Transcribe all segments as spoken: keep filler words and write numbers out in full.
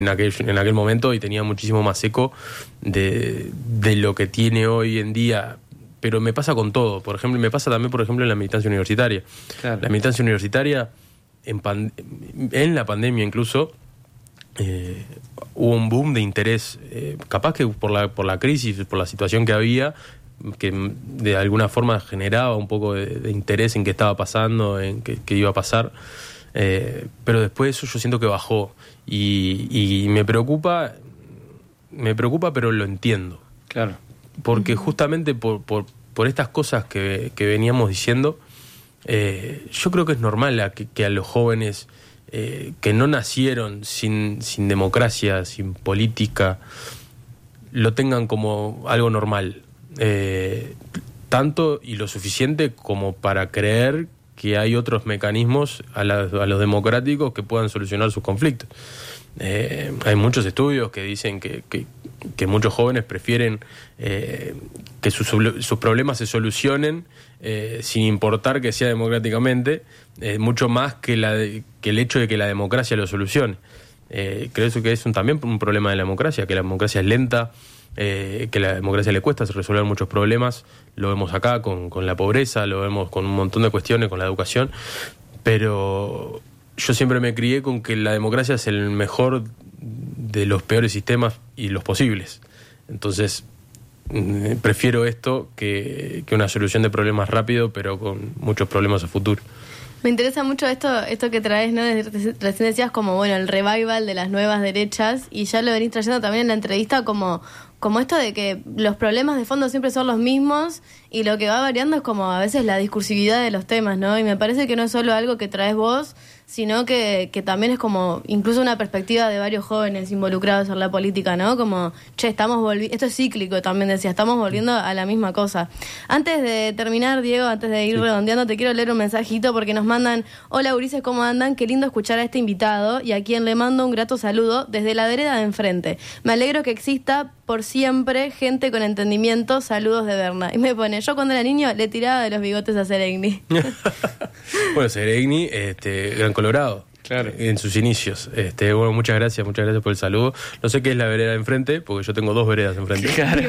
en aquel, en aquel momento y tenía muchísimo más eco de, de lo que tiene hoy en día. Pero me pasa con todo. Por ejemplo, me pasa también, por ejemplo, en la militancia universitaria. Claro. La militancia universitaria, en, pan, en la pandemia incluso, eh, hubo un boom de interés, eh, capaz que por la, por la crisis, por la situación que había, que de alguna forma generaba un poco de, de interés en qué estaba pasando, en qué, qué iba a pasar. Eh, pero después de eso yo siento que bajó. Y, y me preocupa, me preocupa, pero lo entiendo. Claro. Porque justamente por, por, por estas cosas que, que veníamos diciendo, eh, yo creo que es normal a que, que a los jóvenes eh, que no nacieron sin, sin democracia, sin política, lo tengan como algo normal. Eh, tanto y lo suficiente como para creer que hay otros mecanismos a, la, a los democráticos que puedan solucionar sus conflictos. Eh, hay muchos estudios que dicen que, que, que muchos jóvenes prefieren eh, que sus, sus problemas se solucionen eh, sin importar que sea democráticamente, eh, mucho más que, la de, que el hecho de que la democracia lo solucione. Eh, creo eso que es un, también un problema de la democracia, que la democracia es lenta, eh, que a la democracia le cuesta resolver muchos problemas. Lo vemos acá con, con la pobreza, lo vemos con un montón de cuestiones, con la educación, pero yo siempre me crié con que la democracia es el mejor de los peores sistemas y los posibles. Entonces, mm, prefiero esto que, que una solución de problemas rápido, pero con muchos problemas a futuro. Me interesa mucho esto esto que traes, ¿no? Recién decías como, bueno, el revival de las nuevas derechas, y ya lo venís trayendo también en la entrevista como, como esto de que los problemas de fondo siempre son los mismos y lo que va variando es como a veces la discursividad de los temas, ¿no? Y me parece que no es solo algo que traes vos, sino que, que también es como incluso una perspectiva de varios jóvenes involucrados en la política, ¿no? Como, che, estamos volviendo, esto es cíclico también, decía, estamos volviendo a la misma cosa. Antes de terminar, Diego, antes de ir sí. redondeando, te quiero leer un mensajito porque nos mandan, hola Ulises, ¿cómo andan? Qué lindo escuchar a este invitado y a quien le mando un grato saludo desde la vereda de enfrente. Me alegro que exista por siempre gente con entendimiento, saludos de Berna. Y me pone, yo cuando era niño le tiraba de los bigotes a Seregni. Bueno, Seregni, este, Gran Colorado, claro, en sus inicios. Este, bueno, muchas gracias, muchas gracias por el saludo. No sé qué es la vereda de enfrente, porque yo tengo dos veredas enfrente. Claro.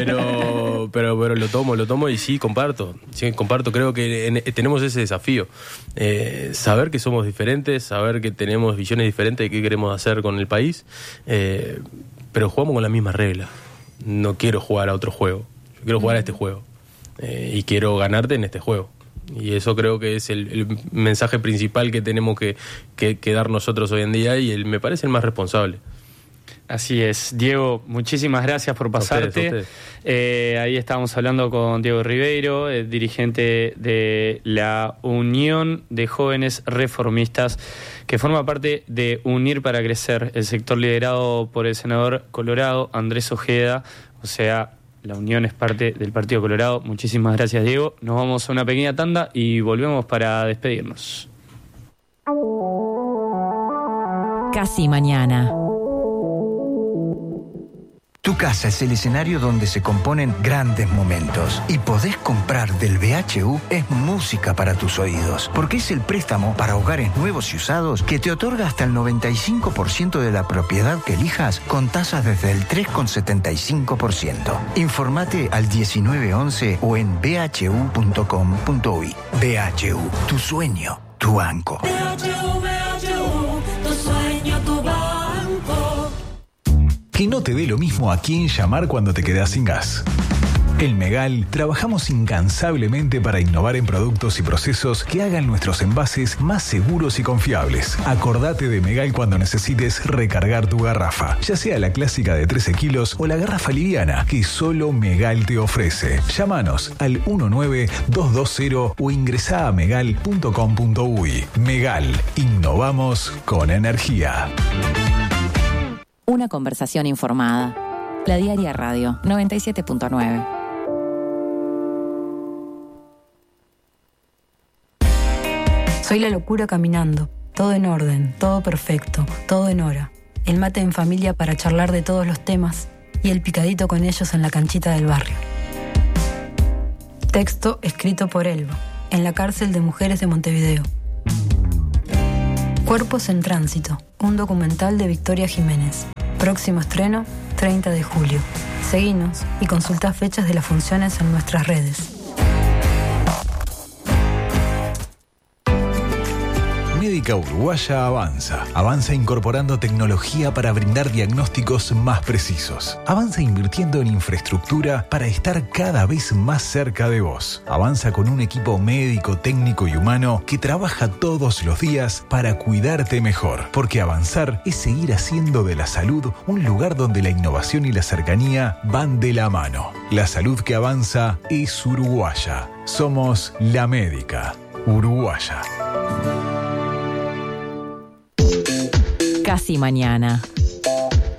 Pero, pero, pero lo tomo, lo tomo y sí, comparto. Sí, comparto. Creo que en, tenemos ese desafío. Eh, saber que somos diferentes, saber que tenemos visiones diferentes de qué queremos hacer con el país. Eh, pero jugamos con las mismas reglas. No quiero jugar a otro juego. Yo quiero jugar a este juego. Eh, y quiero ganarte en este juego. Y eso creo que es el, el mensaje principal que tenemos que, que, que dar nosotros hoy en día, y el, me parece el más responsable. Así es. Diego, muchísimas gracias por pasarte. A ustedes, a ustedes. Eh, ahí estábamos hablando con Diego Ribeiro, eh, dirigente de la Unión de Jóvenes Reformistas, que forma parte de Unir para Crecer, el sector liderado por el senador colorado Andrés Ojeda. O sea, la Unión es parte del Partido Colorado. Muchísimas gracias, Diego. Nos vamos a una pequeña tanda y volvemos para despedirnos. Casi mañana. Tu casa es el escenario donde se componen grandes momentos. Y podés comprar del B H U es música para tus oídos. Porque es el préstamo para hogares nuevos y usados que te otorga hasta el noventa y cinco por ciento de la propiedad que elijas con tasas desde el tres coma setenta y cinco por ciento. Informate al diecinueve once o en b h u punto com punto u y. B H U, tu sueño, tu banco. B H U, B H U, tu sueño, tu banco. Que no te dé lo mismo a quién llamar cuando te quedas sin gas. En Megal trabajamos incansablemente para innovar en productos y procesos que hagan nuestros envases más seguros y confiables. Acordate de Megal cuando necesites recargar tu garrafa, ya sea la clásica de trece kilos o la garrafa liviana que solo Megal te ofrece. Llámanos al uno nueve dos dos cero o ingresá a megal punto com punto u y. Megal, innovamos con energía. Una conversación informada. La Diaria Radio noventa y siete punto nueve. Soy la locura caminando. Todo en orden, todo perfecto, todo en hora. El mate en familia para charlar de todos los temas y el picadito con ellos en la canchita del barrio. Texto escrito por Elba, en la cárcel de mujeres de Montevideo. Cuerpos en tránsito. un documental de Victoria Jiménez. Próximo estreno, treinta de julio. Seguinos y consultá fechas de las funciones en nuestras redes. Médica Uruguaya avanza. Avanza incorporando tecnología para brindar diagnósticos más precisos. Avanza invirtiendo en infraestructura para estar cada vez más cerca de vos. Avanza con un equipo médico, técnico y humano que trabaja todos los días para cuidarte mejor. Porque avanzar es seguir haciendo de la salud un lugar donde la innovación y la cercanía van de la mano. La salud que avanza es uruguaya. Somos la Médica Uruguaya. Casi mañana.